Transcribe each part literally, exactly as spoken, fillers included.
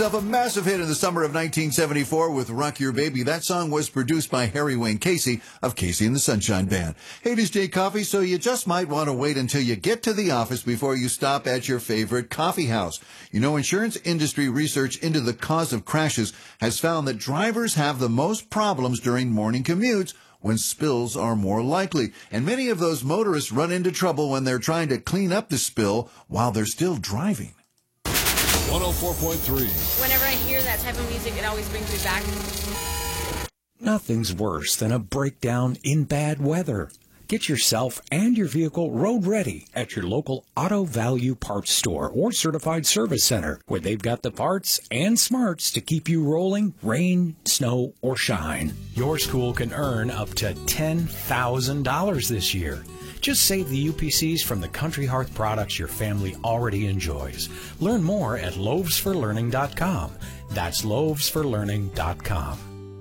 Of a massive hit in the summer of nineteen seventy-four with Rock Your Baby. That song was produced by Harry Wayne Casey of Casey and the Sunshine Band. Hey, it is Jay Coffee, so you just might want to wait until you get to the office before you stop at your favorite coffee house. You know, insurance industry research into the cause of crashes has found that drivers have the most problems during morning commutes when spills are more likely. And many of those motorists run into trouble when they're trying to clean up the spill while they're still driving. one oh four point three. Whenever I hear that type of music, it always brings me back. Nothing's worse than a breakdown in bad weather. Get yourself and your vehicle road ready at your local Auto Value Parts Store or Certified Service Center, where they've got the parts and smarts to keep you rolling, rain, snow, or shine. Your school can earn up to ten thousand dollars this year. Just save the U P Cs from the Country Hearth products your family already enjoys. Learn more at loaves for learning dot com. That's loaves for learning dot com.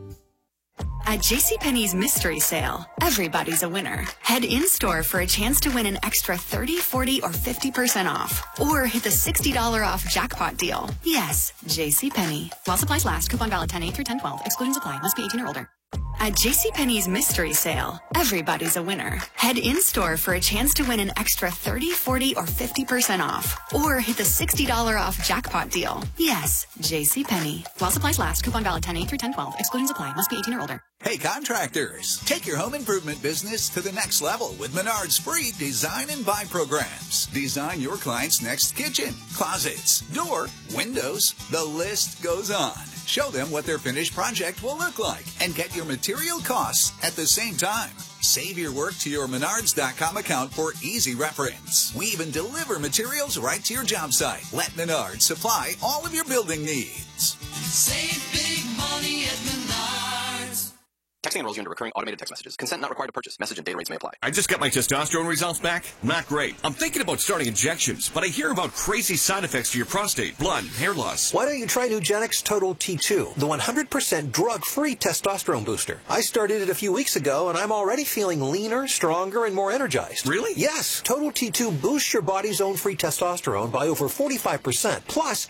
At JCPenney's Mystery Sale, everybody's a winner. Head in-store for a chance to win an extra thirty, forty, or fifty percent off. Or hit the sixty dollars off jackpot deal. Yes, JCPenney. While supplies last, coupon valid ten eight through ten twelve. Exclusions apply. Must be eighteen or older. At JCPenney's Mystery Sale, everybody's a winner. Head in-store for a chance to win an extra thirty, forty, or fifty percent off. Or hit the sixty dollars off jackpot deal. Yes, JCPenney. While supplies last, coupon valid ten eight through ten twelve. Exclusions apply. Must be eighteen or older. Hey contractors, take your home improvement business to the next level with Menard's free design and buy programs. Design your client's next kitchen, closets, door, windows, the list goes on. Show them what their finished project will look like and get your material costs at the same time. Save your work to your Menards dot com account for easy reference. We even deliver materials right to your job site. Let Menards supply all of your building needs. Save big money at Menards. Texting enrolls you into recurring automated text messages. Consent not required to purchase. Message and data rates may apply. I just got my testosterone results back. Not great. I'm thinking about starting injections, but I hear about crazy side effects to your prostate, blood, hair loss. Why don't you try Nugenix Total T two, the one hundred percent drug-free testosterone booster? I started it a few weeks ago, and I'm already feeling leaner, stronger, and more energized. Really? Yes. Total T two boosts your body's own free testosterone by over forty-five percent. Plus,